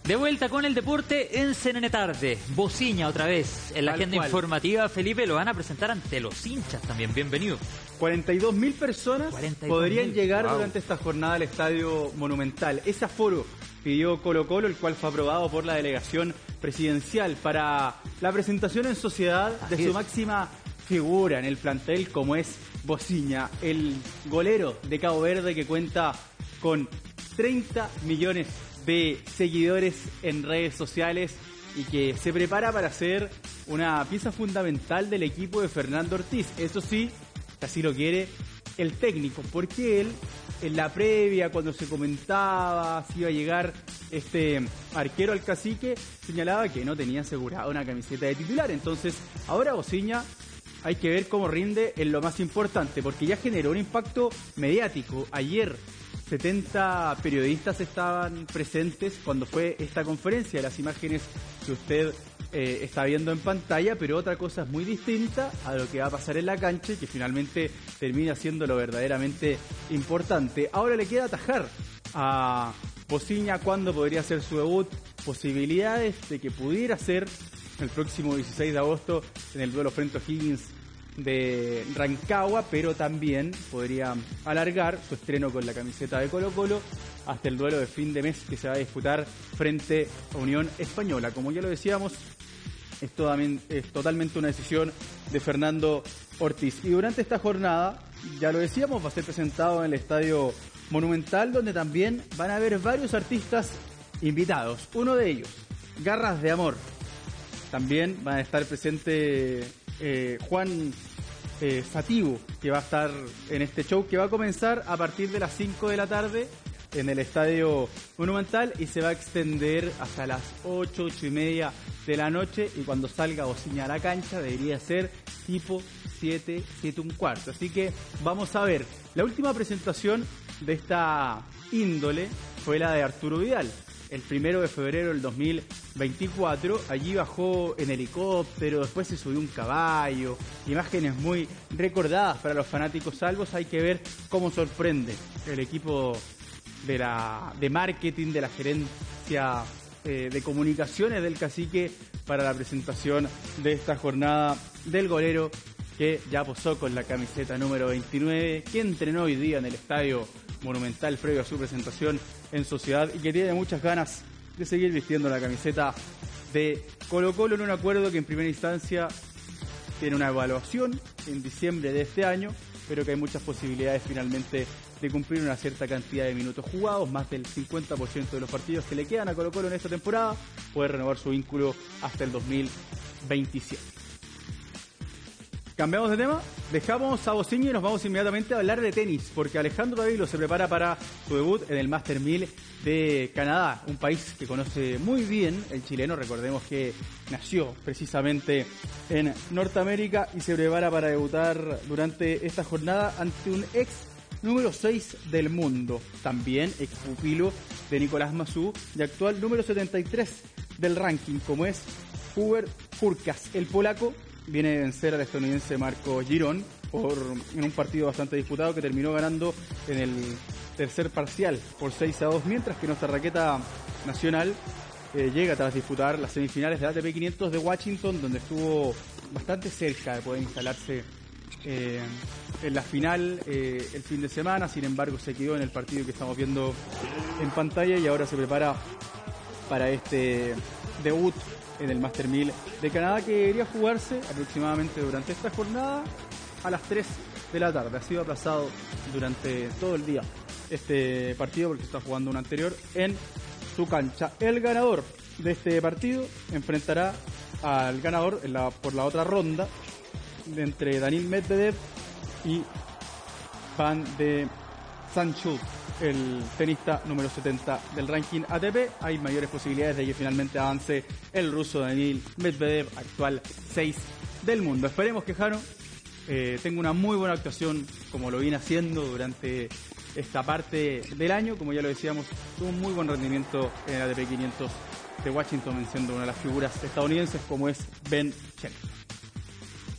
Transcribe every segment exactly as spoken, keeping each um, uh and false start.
De vuelta con el deporte en C N N Tarde. Bociña otra vez. En la Tal agenda cual. informativa, Felipe, lo van a presentar ante los hinchas también. Bienvenido. cuarenta y dos mil personas cuarenta y dos podrían mil. llegar Wow. durante esta jornada al Estadio Monumental. Ese aforo pidió Colo Colo, el cual fue aprobado por la delegación presidencial para la presentación en sociedad de Así su es. máxima figura en el plantel, como es Bociña, el golero de Cabo Verde que cuenta con treinta millones de seguidores en redes sociales y que se prepara para ser una pieza fundamental del equipo de Fernando Ortiz. Eso sí, así lo quiere el técnico, porque él en la previa, cuando se comentaba si iba a llegar este arquero al Cacique, señalaba que no tenía asegurada una camiseta de titular. Entonces ahora Bociña hay que ver cómo rinde en lo más importante, porque ya generó un impacto mediático. Ayer setenta periodistas estaban presentes cuando fue esta conferencia, las imágenes que usted eh, está viendo en pantalla, pero otra cosa es muy distinta a lo que va a pasar en la cancha y que finalmente termina siendo lo verdaderamente importante. Ahora le queda atajar a Bociña cuándo podría ser su debut, posibilidades de que pudiera ser el próximo dieciséis de agosto en el duelo frente a Higgins de Rancagua, pero también podría alargar su estreno con la camiseta de Colo Colo hasta el duelo de fin de mes que se va a disputar frente a Unión Española. Como ya lo decíamos, es, totalmente, es totalmente una decisión de Fernando Ortiz. Y durante esta jornada, ya lo decíamos, va a ser presentado en el Estadio Monumental, donde también van a haber varios artistas invitados. Uno de ellos, Garras de Amor. También van a estar presente eh, Juan eh, Sativo, que va a estar en este show que va a comenzar a partir de las cinco de la tarde en el Estadio Monumental y se va a extender hasta las ocho, ocho y media de la noche, y cuando salga Bociña a la cancha debería ser tipo siete, siete un cuarto. Así que vamos a ver. La última presentación de esta índole fue la de Arturo Vidal, el primero de febrero del dos mil veinticuatro. Allí bajó en helicóptero, después se subió un caballo, imágenes muy recordadas para los fanáticos salvos. Hay que ver cómo sorprende el equipo de la de marketing, de la gerencia eh, de comunicaciones del Cacique para la presentación de esta jornada del golero, que ya posó con la camiseta número veintinueve, que entrenó hoy día en el Estadio Monumental previo a su presentación en sociedad y que tiene muchas ganas de seguir vistiendo la camiseta de Colo Colo, en un acuerdo que en primera instancia tiene una evaluación en diciembre de este año, pero que hay muchas posibilidades finalmente de cumplir una cierta cantidad de minutos jugados, más del cincuenta por ciento de los partidos que le quedan a Colo Colo en esta temporada, puede renovar su vínculo hasta el dos mil veintisiete. Cambiamos de tema, dejamos a Bociña y nos vamos inmediatamente a hablar de tenis, porque Alejandro Davilo se prepara para su debut en el Master mil de Canadá, un país que conoce muy bien el chileno. Recordemos que nació precisamente en Norteamérica y se prepara para debutar durante esta jornada ante un ex número seis del mundo, también ex pupilo de Nicolás Massú y actual número setenta y tres del ranking, como es Hubert Hurkacz. El polaco viene de vencer al estadounidense Marco Girón por, en un partido bastante disputado que terminó ganando en el tercer parcial por seis a dos, mientras que nuestra raqueta nacional eh, llega tras disputar las semifinales de A T P quinientos de Washington, donde estuvo bastante cerca de poder instalarse eh, en la final eh, el fin de semana. Sin embargo, se quedó en el partido que estamos viendo en pantalla y ahora se prepara para este debut en el Master mil de Canadá, que debería jugarse aproximadamente durante esta jornada a las tres de la tarde. Ha sido aplazado durante todo el día este partido porque está jugando un anterior en su cancha. El ganador de este partido enfrentará al ganador en la, por la otra ronda de entre Daniil Medvedev y Van de Sanchuk, el tenista número setenta del ranking A T P. Hay mayores posibilidades de que finalmente avance el ruso Daniil Medvedev, actual seis del mundo. Esperemos que Jano eh, tenga una muy buena actuación como lo viene haciendo durante esta parte del año. Como ya lo decíamos, tuvo un muy buen rendimiento en el A T P quinientos de Washington, venciendo una de las figuras estadounidenses como es Ben Shelton.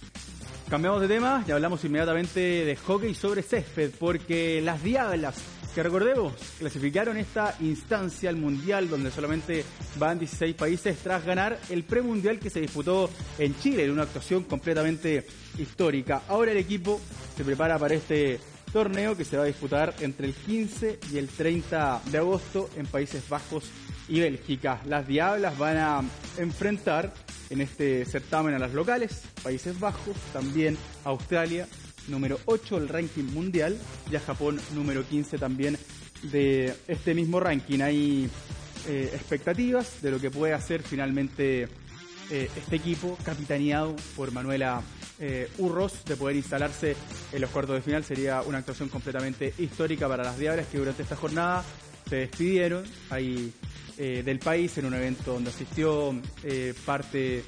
Cambiamos de tema y hablamos inmediatamente de hockey sobre césped, porque las Diablas que recordemos, clasificaron esta instancia al Mundial donde solamente van dieciséis países tras ganar el premundial que se disputó en Chile en una actuación completamente histórica. Ahora el equipo se prepara para este torneo que se va a disputar entre el quince y el treinta de agosto en Países Bajos y Bélgica. Las Diablas van a enfrentar en este certamen a las locales, Países Bajos, también Australia, número ocho del ranking mundial, y a Japón, número quince también de este mismo ranking. Hay eh, expectativas de lo que puede hacer finalmente eh, este equipo, capitaneado por Manuela eh, Urros, de poder instalarse en los cuartos de final. Sería una actuación completamente histórica para las Diablas, que durante esta jornada se despidieron ahí eh, del país en un evento donde asistió eh, parte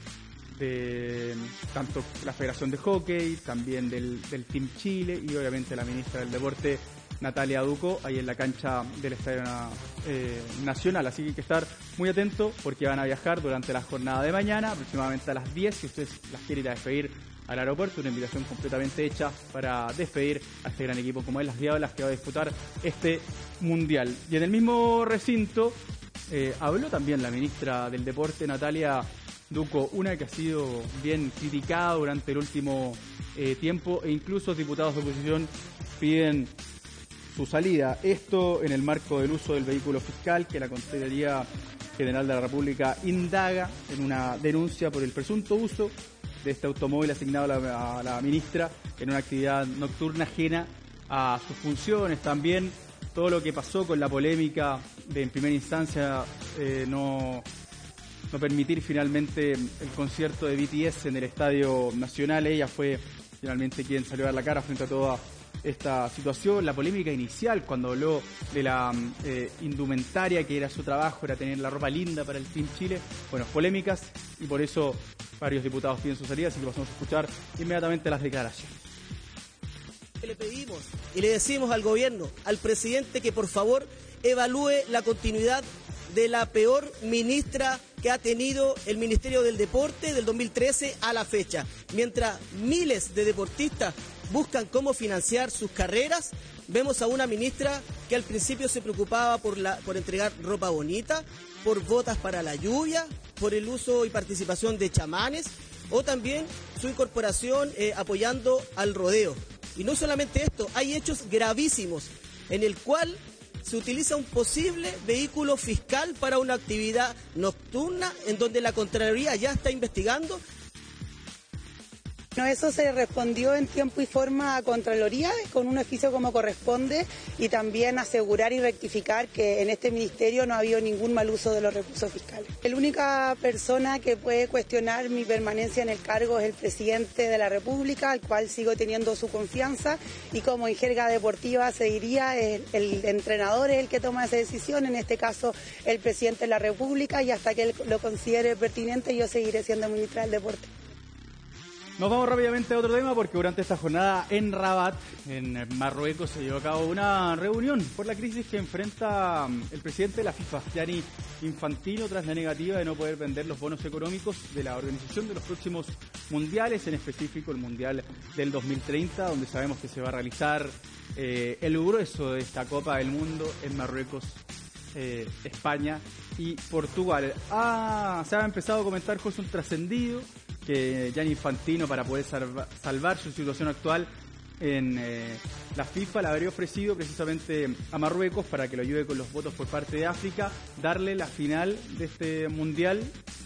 de tanto la Federación de Hockey, también del, del Team Chile y obviamente la ministra del Deporte, Natalia Ducó, ahí en la cancha del Estadio eh, Nacional. Así que hay que estar muy atentos porque van a viajar durante la jornada de mañana, aproximadamente a las diez, si ustedes las quieren ir a despedir al aeropuerto. Una invitación completamente hecha para despedir a este gran equipo como es las Diablas, que va a disputar este Mundial. Y en el mismo recinto eh, habló también la ministra del Deporte, Natalia Ducó, una que ha sido bien criticada durante el último eh, tiempo, e incluso diputados de oposición piden su salida. Esto en el marco del uso del vehículo fiscal que la Contraloría General de la República indaga en una denuncia por el presunto uso de este automóvil asignado a la, a la ministra en una actividad nocturna ajena a sus funciones. También todo lo que pasó con la polémica de en primera instancia eh, no... no permitir finalmente el concierto de B T S en el Estadio Nacional. Ella fue finalmente quien salió a dar la cara frente a toda esta situación. La polémica inicial cuando habló de la eh, indumentaria, que era su trabajo, era tener la ropa linda para el Team Chile. Bueno, polémicas, y por eso varios diputados piden su salida, así que pasamos a escuchar inmediatamente las declaraciones. Le pedimos y le decimos al gobierno, al presidente, que por favor evalúe la continuidad de la peor ministra que ha tenido el Ministerio del Deporte del dos mil trece a la fecha. Mientras miles de deportistas buscan cómo financiar sus carreras, vemos a una ministra que al principio se preocupaba por, la, por entregar ropa bonita, por botas para la lluvia, por el uso y participación de chamanes, o también su incorporación eh, apoyando al rodeo. Y no solamente esto, hay hechos gravísimos en el cual se utiliza un posible vehículo fiscal para una actividad nocturna en donde la Contraloría ya está investigando. No, eso se respondió en tiempo y forma a Contraloría con un oficio como corresponde, y también asegurar y rectificar que en este ministerio no ha habido ningún mal uso de los recursos fiscales. La única persona que puede cuestionar mi permanencia en el cargo es el presidente de la República, al cual sigo teniendo su confianza, y como en jerga deportiva se diría, el, el entrenador es el que toma esa decisión, en este caso el presidente de la República, y hasta que él lo considere pertinente yo seguiré siendo ministra del Deporte. Nos vamos rápidamente a otro tema porque durante esta jornada en Rabat, en Marruecos, se llevó a cabo una reunión por la crisis que enfrenta el presidente de la FIFA, Gianni Infantino, tras la negativa de no poder vender los bonos económicos de la organización de los próximos mundiales, en específico el Mundial del dos mil treinta, donde sabemos que se va a realizar eh, el grueso de esta Copa del Mundo en Marruecos, eh, España y Portugal. Ah, se ha empezado a comentar cosas un trascendido que Gianni Infantino, para poder salva, salvar su situación actual en eh, la FIFA, le habría ofrecido precisamente a Marruecos, para que lo ayude con los votos por parte de África, darle la final de este mundial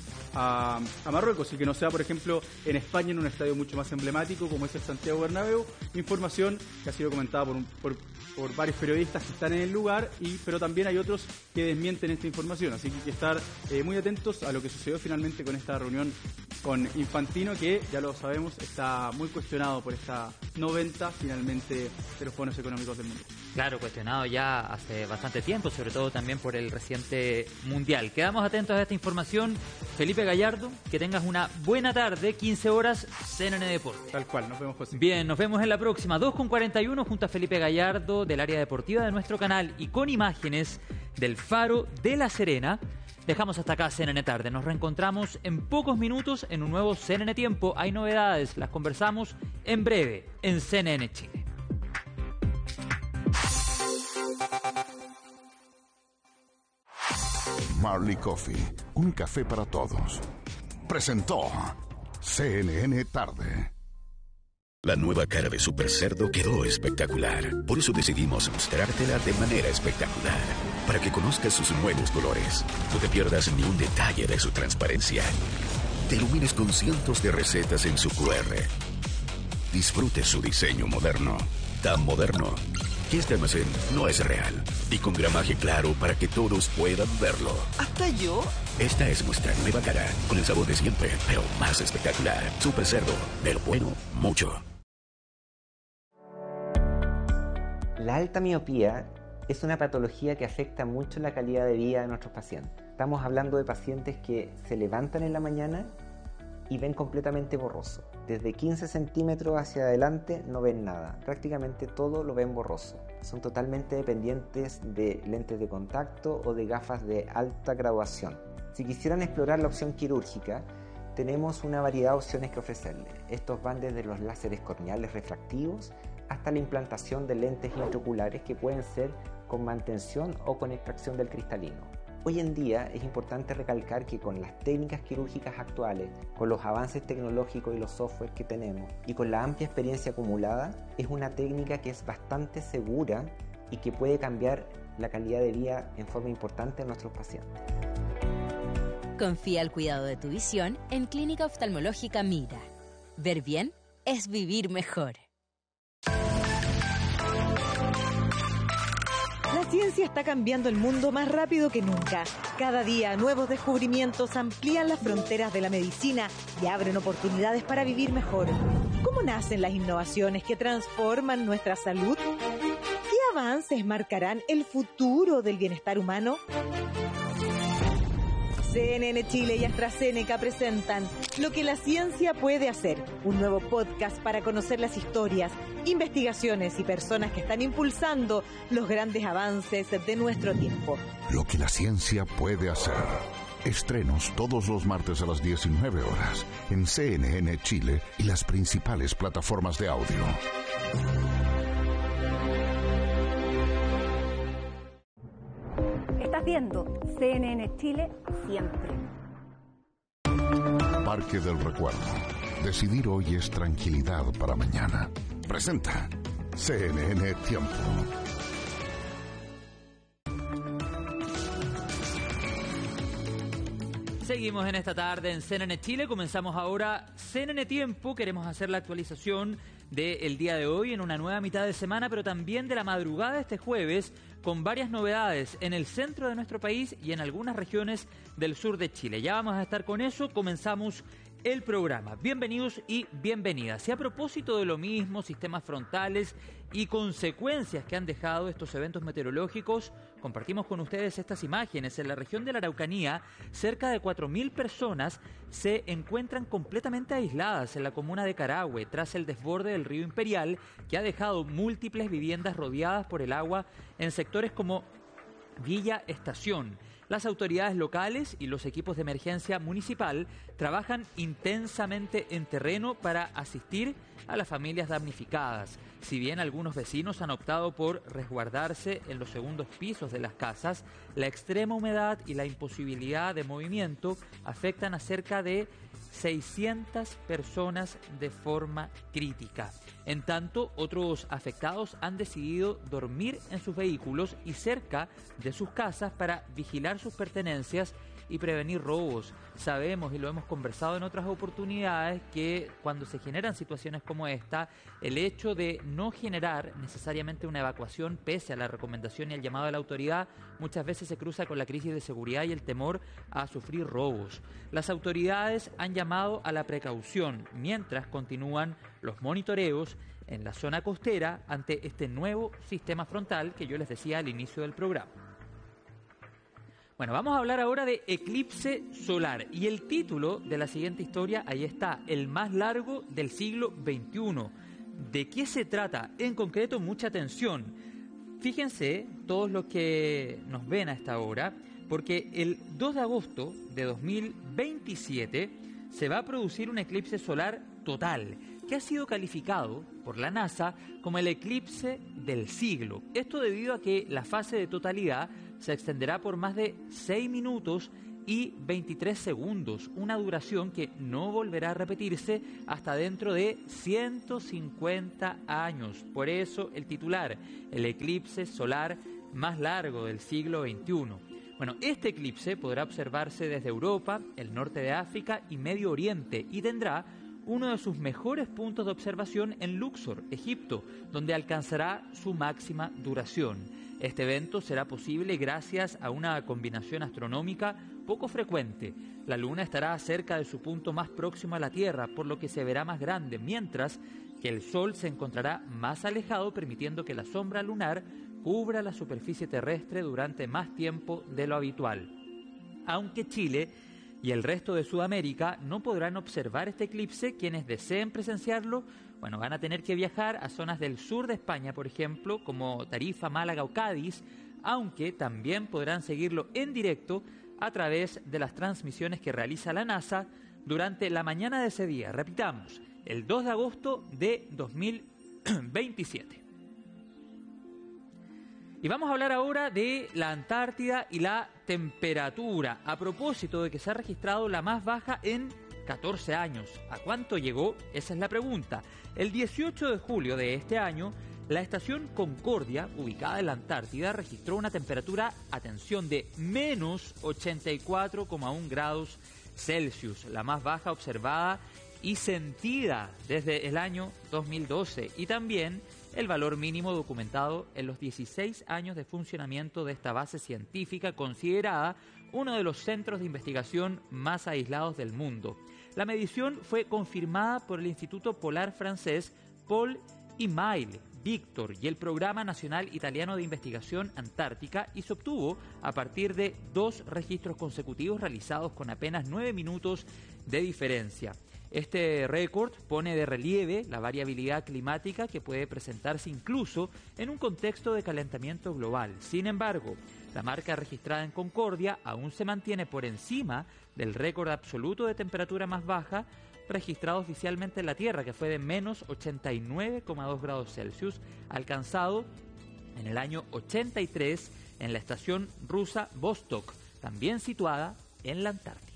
a, a Marruecos, y que no sea, por ejemplo, en España, en un estadio mucho más emblemático como es el Santiago Bernabéu. Información que ha sido comentada por, un, por, por varios periodistas que están en el lugar, y pero también hay otros que desmienten esta información, así que hay que estar eh, muy atentos a lo que sucedió finalmente con esta reunión con Infantino, que ya lo sabemos está muy cuestionado por esta noventa finalmente de los bonos económicos del mundo. Claro, cuestionado ya hace bastante tiempo, sobre todo también por el reciente mundial. Quedamos atentos a esta información. Felipe Gallardo, que tengas una buena tarde, quince horas, C N N Deportes. Tal cual, nos vemos, José. Bien, nos vemos en la próxima, dos con cuarenta y uno, junto a Felipe Gallardo del área deportiva de nuestro canal, y con imágenes del Faro de La Serena. Dejamos hasta acá C N N Tarde. Nos reencontramos en pocos minutos en un nuevo C N N Tiempo. Hay novedades, las conversamos en breve en C N N Chile. Marley Coffee, un café para todos. Presentó C N N Tarde. La nueva cara de Super Cerdo quedó espectacular. Por eso decidimos mostrártela de manera espectacular. Para que conozcas sus nuevos colores. No te pierdas ni un detalle de su transparencia. Te ilumines con cientos de recetas en su Q R. Disfrute su diseño moderno. Tan moderno que este almacén no es real. Y con gramaje claro para que todos puedan verlo. ¿Hasta yo? Esta es nuestra nueva cara. Con el sabor de siempre, pero más espectacular. Super Cerdo. De lo bueno, mucho. La alta miopía es una patología que afecta mucho la calidad de vida de nuestros pacientes. Estamos hablando de pacientes que se levantan en la mañana y ven completamente borroso. Desde quince centímetros hacia adelante no ven nada. Prácticamente todo lo ven borroso. Son totalmente dependientes de lentes de contacto o de gafas de alta graduación. Si quisieran explorar la opción quirúrgica, tenemos una variedad de opciones que ofrecerles. Estos van desde los láseres corneales refractivos hasta la implantación de lentes intraoculares que pueden ser con mantención o con extracción del cristalino. Hoy en día es importante recalcar que con las técnicas quirúrgicas actuales, con los avances tecnológicos y los software que tenemos y con la amplia experiencia acumulada, es una técnica que es bastante segura y que puede cambiar la calidad de vida en forma importante a nuestros pacientes. Confía el cuidado de tu visión en Clínica Oftalmológica Mira. Ver bien es vivir mejor. La ciencia está cambiando el mundo más rápido que nunca. Cada día, nuevos descubrimientos amplían las fronteras de la medicina y abren oportunidades para vivir mejor. ¿Cómo nacen las innovaciones que transforman nuestra salud? ¿Qué avances marcarán el futuro del bienestar humano? C N N Chile y AstraZeneca presentan Lo que la ciencia puede hacer, un nuevo podcast para conocer las historias, investigaciones y personas que están impulsando los grandes avances de nuestro tiempo. Lo que la ciencia puede hacer. Estrenos todos los martes a las diecinueve horas en C N N Chile y las principales plataformas de audio. Estás viendo C N N Chile siempre. Parque del Recuerdo. Decidir hoy es tranquilidad para mañana. Presenta C N N Tiempo. Seguimos en esta tarde en C N N Chile. Comenzamos ahora C N N Tiempo. Queremos hacer la actualización del día de hoy en una nueva mitad de semana, pero también de la madrugada de este jueves, con varias novedades en el centro de nuestro país y en algunas regiones del sur de Chile. Ya vamos a estar con eso. Comenzamos el programa. Bienvenidos y bienvenidas. Y a propósito de lo mismo, sistemas frontales y consecuencias que han dejado estos eventos meteorológicos, compartimos con ustedes estas imágenes. En la región de la Araucanía, cerca de cuatro mil personas se encuentran completamente aisladas en la comuna de Carahue tras el desborde del río Imperial, que ha dejado múltiples viviendas rodeadas por el agua en sectores como Villa Estación. Las autoridades locales y los equipos de emergencia municipal trabajan intensamente en terreno para asistir a las familias damnificadas. Si bien algunos vecinos han optado por resguardarse en los segundos pisos de las casas, la extrema humedad y la imposibilidad de movimiento afectan a cerca de seiscientas personas de forma crítica. En tanto, otros afectados han decidido dormir en sus vehículos y cerca de sus casas para vigilar sus pertenencias y prevenir robos. Sabemos y lo hemos conversado en otras oportunidades que cuando se generan situaciones como esta, el hecho de no generar necesariamente una evacuación pese a la recomendación y el llamado de la autoridad muchas veces se cruza con la crisis de seguridad y el temor a sufrir robos. Las autoridades han llamado a la precaución mientras continúan los monitoreos en la zona costera ante este nuevo sistema frontal que yo les decía al inicio del programa. Bueno, vamos a hablar ahora de eclipse solar y el título de la siguiente historia, ahí está, el más largo del siglo veintiuno. ¿De qué se trata? En concreto, mucha atención. Fíjense, todos los que nos ven a esta hora, porque el dos de agosto de dos mil veintisiete se va a producir un eclipse solar total, que ha sido calificado por la NASA como el eclipse del siglo. Esto debido a que la fase de totalidad se extenderá por más de seis minutos y veintitrés segundos, una duración que no volverá a repetirse hasta dentro de ciento cincuenta años. Por eso el titular, el eclipse solar más largo del siglo veintiuno. Bueno, este eclipse podrá observarse desde Europa, el norte de África y Medio Oriente y tendrá uno de sus mejores puntos de observación en Luxor, Egipto, donde alcanzará su máxima duración. Este evento será posible gracias a una combinación astronómica poco frecuente. La Luna estará cerca de su punto más próximo a la Tierra, por lo que se verá más grande, mientras que el Sol se encontrará más alejado, permitiendo que la sombra lunar cubra la superficie terrestre durante más tiempo de lo habitual. Aunque Chile y el resto de Sudamérica no podrán observar este eclipse, quienes deseen presenciarlo, bueno, van a tener que viajar a zonas del sur de España, por ejemplo, como Tarifa, Málaga o Cádiz, aunque también podrán seguirlo en directo a través de las transmisiones que realiza la NASA durante la mañana de ese día. Repitamos, el dos de agosto de dos mil veintisiete. Y vamos a hablar ahora de la Antártida y la temperatura, a propósito de que se ha registrado la más baja en catorce años. ¿A cuánto llegó? Esa es la pregunta. El dieciocho de julio de este año, la estación Concordia, ubicada en la Antártida, registró una temperatura, atención, de menos ochenta y cuatro coma uno grados Celsius, la más baja observada y sentida desde el año dos mil doce, y también el valor mínimo documentado en los dieciséis años de funcionamiento de esta base científica, considerada uno de los centros de investigación más aislados del mundo. La medición fue confirmada por el Instituto Polar francés Paul Immaille Victor y el Programa Nacional Italiano de Investigación Antártica, y se obtuvo a partir de dos registros consecutivos realizados con apenas nueve minutos de diferencia. Este récord pone de relieve la variabilidad climática que puede presentarse incluso en un contexto de calentamiento global. Sin embargo, la marca registrada en Concordia aún se mantiene por encima del récord absoluto de temperatura más baja registrado oficialmente en la Tierra, que fue de menos ochenta y nueve coma dos grados Celsius, alcanzado en el año ochenta y tres en la estación rusa Vostok, también situada en la Antártida.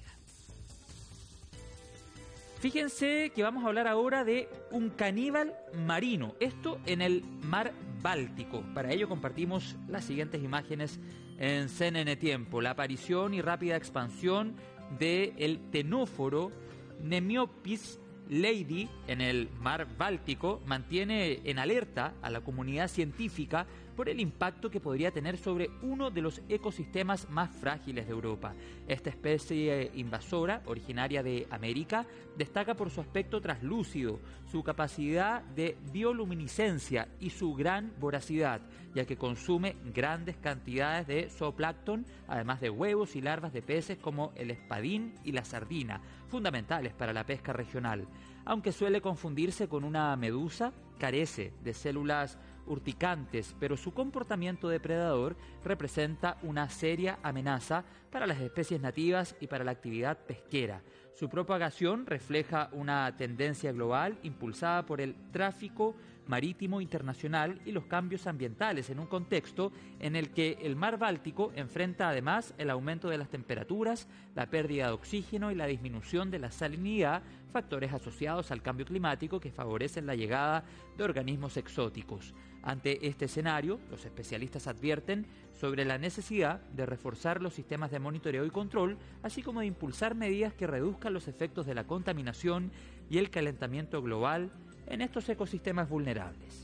Fíjense que vamos a hablar ahora de un caníbal marino, esto en el mar Báltico. Para ello compartimos las siguientes imágenes en C N N Tiempo. La aparición y rápida expansión del tenóforo Nemiopis lady en el mar Báltico mantiene en alerta a la comunidad científica por el impacto que podría tener sobre uno de los ecosistemas más frágiles de Europa. Esta especie invasora, originaria de América, destaca por su aspecto traslúcido, su capacidad de bioluminiscencia y su gran voracidad, ya que consume grandes cantidades de zooplancton, además de huevos y larvas de peces como el espadín y la sardina, fundamentales para la pesca regional. Aunque suele confundirse con una medusa, carece de células urticantes, pero su comportamiento depredador representa una seria amenaza para las especies nativas y para la actividad pesquera. Su propagación refleja una tendencia global impulsada por el tráfico marítimo internacional y los cambios ambientales, en un contexto en el que el mar Báltico enfrenta además el aumento de las temperaturas, la pérdida de oxígeno y la disminución de la salinidad, factores asociados al cambio climático que favorecen la llegada de organismos exóticos. Ante este escenario, los especialistas advierten sobre la necesidad de reforzar los sistemas de monitoreo y control, así como de impulsar medidas que reduzcan los efectos de la contaminación y el calentamiento global en estos ecosistemas vulnerables.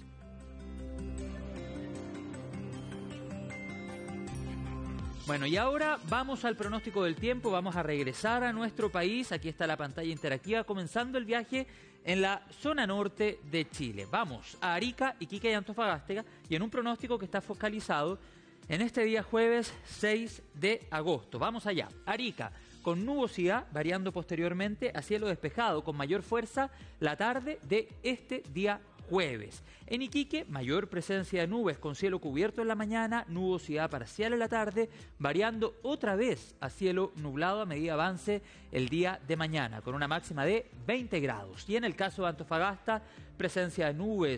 Bueno, y ahora vamos al pronóstico del tiempo, vamos a regresar a nuestro país. Aquí está la pantalla interactiva, comenzando el viaje en la zona norte de Chile. Vamos a Arica, Iquique y Antofagasta, y en un pronóstico que está focalizado en este día jueves seis de agosto. Vamos allá. Arica, con nubosidad, variando posteriormente a cielo despejado, con mayor fuerza la tarde de este día jueves. En Iquique, mayor presencia de nubes con cielo cubierto en la mañana, nubosidad parcial en la tarde, variando otra vez a cielo nublado a medida avance el día de mañana, con una máxima de veinte grados. Y en el caso de Antofagasta, presencia de nubes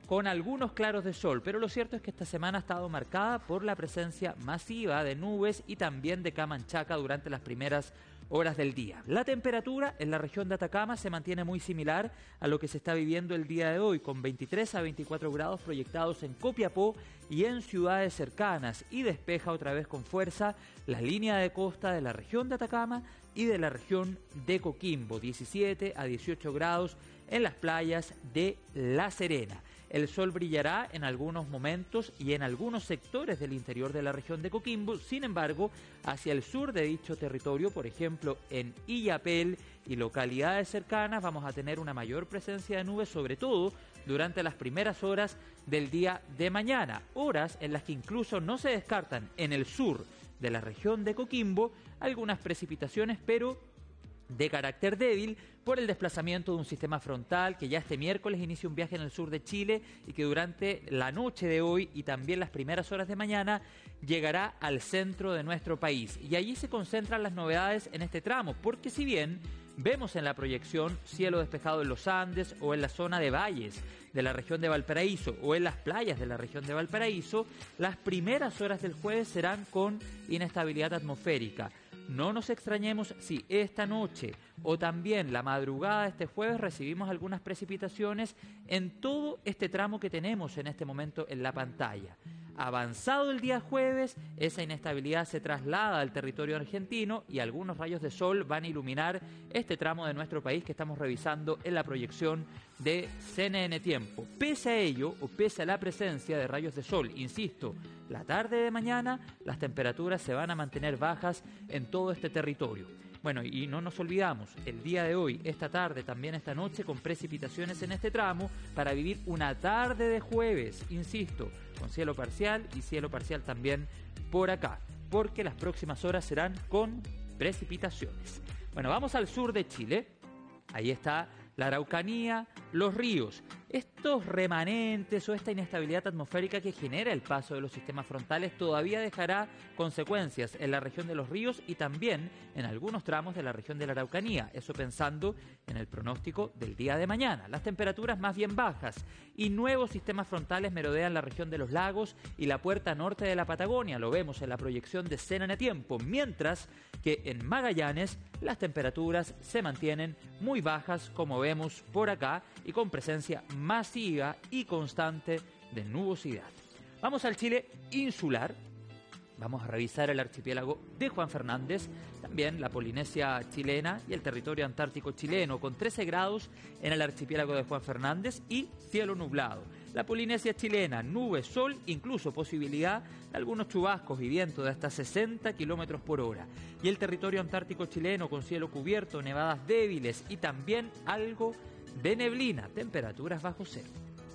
con algunos claros de sol, pero lo cierto es que esta semana ha estado marcada por la presencia masiva de nubes y también de camanchaca durante las primeras horas del día. La temperatura en la región de Atacama se mantiene muy similar a lo que se está viviendo el día de hoy, con veintitrés a veinticuatro grados proyectados en Copiapó y en ciudades cercanas, y despeja otra vez con fuerza la línea de costa de la región de Atacama y de la región de Coquimbo, diecisiete a dieciocho grados en las playas de La Serena. El sol brillará en algunos momentos y en algunos sectores del interior de la región de Coquimbo. Sin embargo, hacia el sur de dicho territorio, por ejemplo en Illapel y localidades cercanas, vamos a tener una mayor presencia de nubes, sobre todo durante las primeras horas del día de mañana, horas en las que incluso no se descartan en el sur de la región de Coquimbo algunas precipitaciones, pero de carácter débil por el desplazamiento de un sistema frontal que ya este miércoles inicia un viaje en el sur de Chile y que durante la noche de hoy y también las primeras horas de mañana llegará al centro de nuestro país. Y allí se concentran las novedades en este tramo, porque si bien vemos en la proyección cielo despejado en los Andes o en la zona de valles de la región de Valparaíso o en las playas de la región de Valparaíso, las primeras horas del jueves serán con inestabilidad atmosférica. No nos extrañemos si esta noche o también la madrugada de este jueves recibimos algunas precipitaciones en todo este tramo que tenemos en este momento en la pantalla. Avanzado el día jueves, esa inestabilidad se traslada al territorio argentino y algunos rayos de sol van a iluminar este tramo de nuestro país que estamos revisando en la proyección de C N N Tiempo. Pese a ello, o pese a la presencia de rayos de sol, insisto, la tarde de mañana las temperaturas se van a mantener bajas en todo este territorio. Bueno, y no nos olvidamos, el día de hoy, esta tarde, también esta noche, con precipitaciones en este tramo para vivir una tarde de jueves, insisto, con cielo parcial y cielo parcial también por acá, porque las próximas horas serán con precipitaciones. Bueno, vamos al sur de Chile. Ahí está la Araucanía, los ríos. Estos remanentes o esta inestabilidad atmosférica que genera el paso de los sistemas frontales todavía dejará consecuencias en la región de los ríos y también en algunos tramos de la región de la Araucanía. Eso pensando en el pronóstico del día de mañana. Las temperaturas más bien bajas y nuevos sistemas frontales merodean la región de los lagos y la puerta norte de la Patagonia. Lo vemos en la proyección de C N N Tiempo, mientras que en Magallanes las temperaturas se mantienen muy bajas, como vemos por acá, y con presencia masiva y constante de nubosidad. Vamos al Chile insular. Vamos a revisar el archipiélago de Juan Fernández, también la Polinesia chilena y el territorio antártico chileno, con trece grados en el archipiélago de Juan Fernández y cielo nublado. La Polinesia chilena, nubes, sol, incluso posibilidad de algunos chubascos y viento de hasta sesenta kilómetros por hora. Y el territorio antártico chileno con cielo cubierto, nevadas débiles y también algo de neblina, temperaturas bajo cero.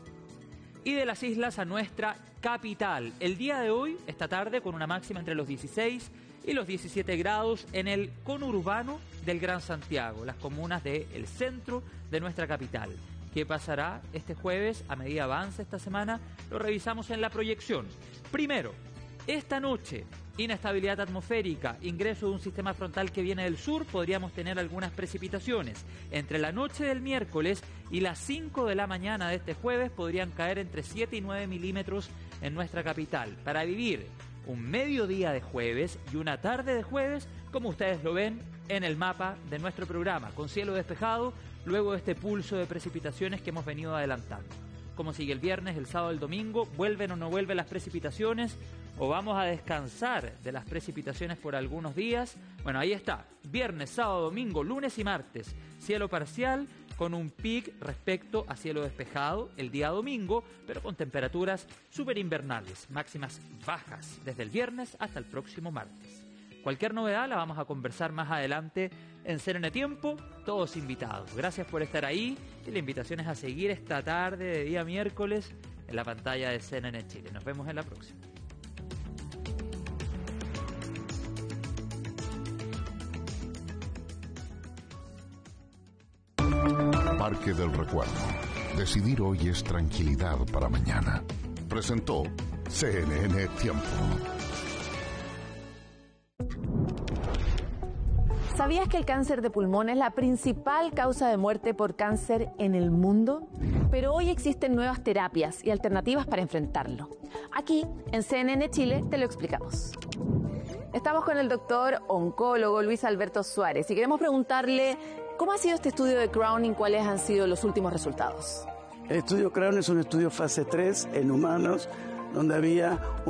Y de las islas a nuestra capital. El día de hoy, esta tarde, con una máxima entre los dieciséis y los diecisiete grados en el conurbano del Gran Santiago, las comunas del centro de nuestra capital. ¿Qué pasará este jueves a medida avance esta semana? Lo revisamos en la proyección. Primero, esta noche, inestabilidad atmosférica, ingreso de un sistema frontal que viene del sur, podríamos tener algunas precipitaciones. Entre la noche del miércoles y las cinco de la mañana de este jueves podrían caer entre siete y nueve milímetros en nuestra capital. Para vivir un mediodía de jueves y una tarde de jueves, como ustedes lo ven en el mapa de nuestro programa, con cielo despejado, luego de este pulso de precipitaciones que hemos venido adelantando. ¿Cómo sigue el viernes, el sábado, el domingo? ¿Vuelven o no vuelven las precipitaciones? ¿O vamos a descansar de las precipitaciones por algunos días? Bueno, ahí está. Viernes, sábado, domingo, lunes y martes. Cielo parcial con un pic respecto a cielo despejado el día domingo, pero con temperaturas súper invernales, máximas bajas desde el viernes hasta el próximo martes. Cualquier novedad la vamos a conversar más adelante en C N N Tiempo, todos invitados. Gracias por estar ahí y la invitación es a seguir esta tarde de día miércoles en la pantalla de C N N Chile. Nos vemos en la próxima. Parque del Recuerdo. Decidir hoy es tranquilidad para mañana. Presentó C N N Tiempo. ¿Sabías que el cáncer de pulmón es la principal causa de muerte por cáncer en el mundo? pero hoy existen nuevas terapias y alternativas para enfrentarlo. Aquí, en C N N Chile, te lo explicamos. Estamos con el doctor oncólogo Luis Alberto Suárez y queremos preguntarle cómo ha sido este estudio de Crown y cuáles han sido los últimos resultados. El estudio Crown es un estudio fase tres en humanos, donde había